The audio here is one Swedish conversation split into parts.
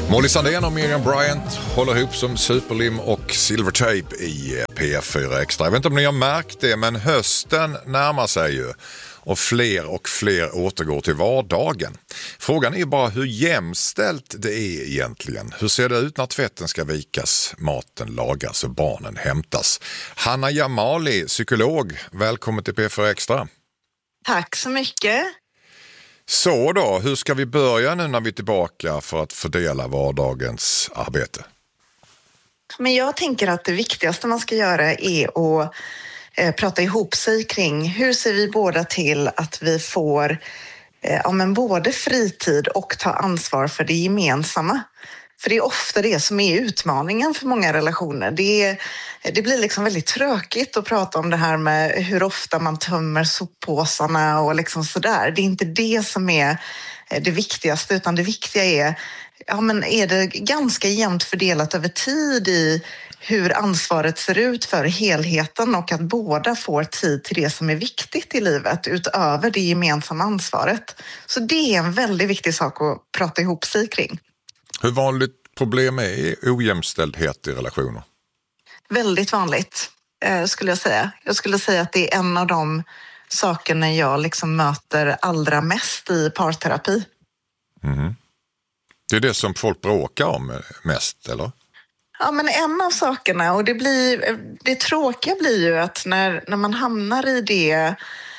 Molly Sandén och Miriam Bryant håller ihop som superlim och silvertape i P4 Extra. Jag vet inte om ni har märkt det, men hösten närmar sig ju och fler återgår till vardagen. Frågan är bara hur jämställt det är egentligen. Hur ser det ut när tvätten ska vikas, maten lagas och barnen hämtas? Hanna Jamali, psykolog, välkommen till P4 Extra. Tack så mycket. Så då, hur ska vi börja nu när vi är tillbaka för att fördela vardagens arbete? Men jag tänker att det viktigaste man ska göra är att prata ihop sig kring hur ser vi båda till att vi får både fritid och ta ansvar för det gemensamma. För det är ofta det som är utmaningen för många relationer. Det blir liksom väldigt tråkigt att prata om det här med hur ofta man tömmer soppåsarna och liksom sådär. Det är inte det som är det viktigaste, utan det viktiga är det ganska jämnt fördelat över tid i hur ansvaret ser ut för helheten och att båda får tid till det som är viktigt i livet utöver det gemensamma ansvaret. Så det är en väldigt viktig sak att prata ihop sig kring. Hur vanligt problem är ojämställdhet i relationer? Väldigt vanligt skulle jag säga. Jag skulle säga att det är en av de sakerna jag liksom möter allra mest i parterapi. Mm. Det är det som folk bråkar om mest, eller? Ja, men en av sakerna, och det tråkiga blir ju att när man hamnar i det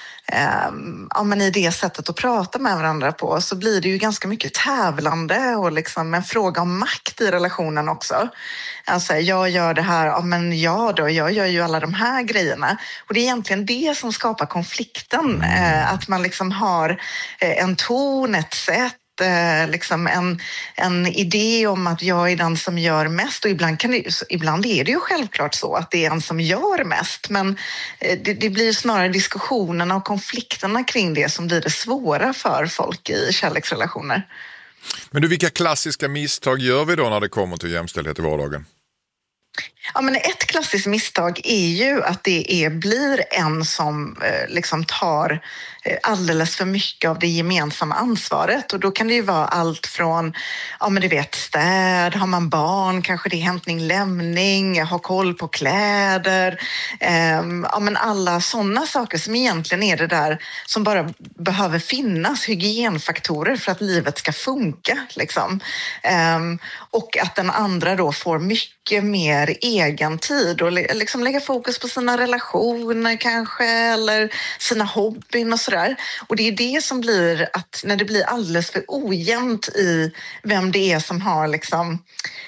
i det sättet att prata med varandra på, så blir det ju ganska mycket tävlande och liksom en fråga om makt i relationen också. Alltså, jag gör det här, jag gör ju alla de här grejerna. Och det är egentligen det som skapar konflikten, att man liksom har en ton, ett sätt, liksom en idé om att jag är den som gör mest, och ibland är det ju självklart så att det är en som gör mest, men det blir snarare diskussionerna och konflikterna kring det som blir det svåra för folk i kärleksrelationer. Men vilka klassiska misstag gör vi då när det kommer till jämställdhet i vardagen? Ja, men ett klassiskt misstag är ju att det blir en som liksom tar alldeles för mycket av det gemensamma ansvaret, och då kan det ju vara allt från städ, har man barn kanske det är hämtning, lämning, ha koll på kläder, alla sådana saker som egentligen är det där som bara behöver finnas, hygienfaktorer för att livet ska funka liksom. Och att den andra då får mycket mer egen tid och liksom lägga fokus på sina relationer kanske, eller sina hobbyn och sådär. Och det är det som blir att när det blir alldeles för ojämnt i vem det är som har liksom,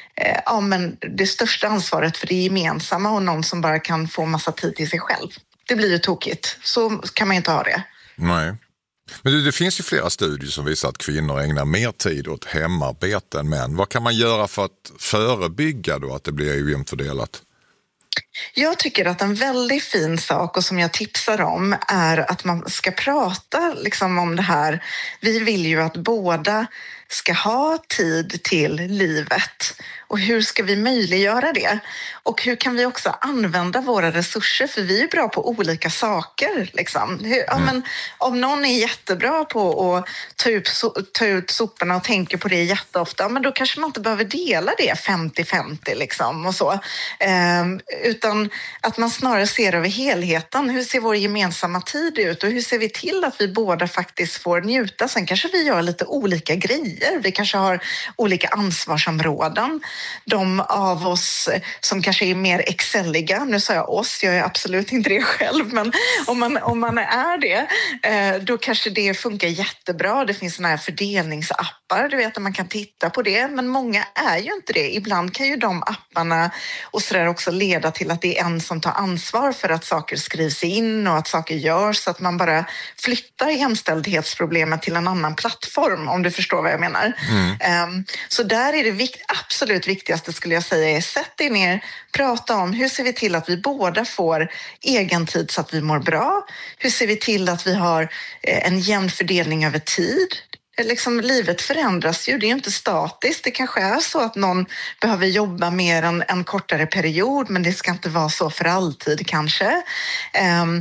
det största ansvaret för det gemensamma och någon som bara kan få massa tid till sig själv. Det blir ju tokigt. Så kan man inte ha det. Nej. Men det finns ju flera studier som visar att kvinnor ägnar mer tid åt hemarbete än män. Vad kan man göra för att förebygga då att det blir ojämnt fördelat? Jag tycker att en väldigt fin sak, och som jag tipsar om, är att man ska prata liksom om det här. Vi vill ju att båda ska ha tid till livet. Och hur ska vi möjliggöra det? Och hur kan vi också använda våra resurser? För vi är bra på olika saker. Liksom. Om någon är jättebra på att ta ut soporna och tänker på det jätteofta, men då kanske man inte behöver dela det 50-50 liksom, och så. Utan att man snarare ser över helheten. Hur ser vår gemensamma tid ut? Och hur ser vi till att vi båda faktiskt får njuta? Sen kanske vi gör lite olika grejer. Vi kanske har olika ansvarsområden. De av oss som kanske är mer excelliga, nu sa jag oss, jag är absolut inte det själv, men om man är det, då kanske det funkar jättebra. Det finns såna här fördelningsappar, du vet, att man kan titta på det, men många är ju inte det. Ibland kan ju de apparna och sådär också leda till att det är en som tar ansvar för att saker skrivs in och att saker görs, så att man bara flyttar jämställdhetsproblemet till en annan plattform, om du förstår vad jag menar. Så där är det absolut viktigaste, skulle jag säga, är sätt er ner, prata om hur ser vi till att vi båda får egen tid så att vi mår bra. Hur ser vi till att vi har en jämn fördelning över tid? Liksom, livet förändras ju, det är ju inte statiskt. Det kanske är så att någon behöver jobba mer än en kortare period, men det ska inte vara så för alltid kanske.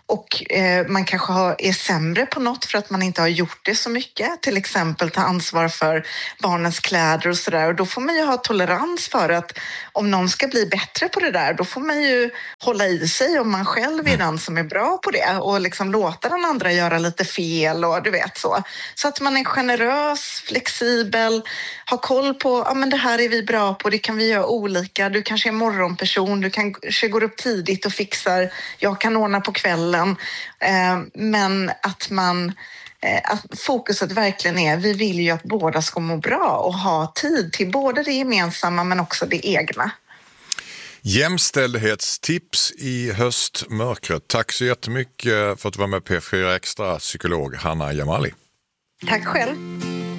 och man kanske är sämre på något för att man inte har gjort det så mycket. Till exempel ta ansvar för barnens kläder och sådär. Och då får man ju ha tolerans för att om någon ska bli bättre på det där, då får man ju hålla i sig om man själv är den som är bra på det och liksom låta den andra göra lite fel och du vet så. Så att man är generös, flexibel, har koll på, ja men det här är vi bra på, det kan vi göra olika. Du kanske är morgonperson, du kanske går upp tidigt och fixar, jag kan ordna på kvällen. Men att fokuset verkligen är, vi vill ju att båda ska må bra och ha tid till både det gemensamma men också det egna. Jämställdhetstips i höstmörkret. Tack så jättemycket för att du var med på P4 Extra, psykolog Hanna Jamali. Tack själv.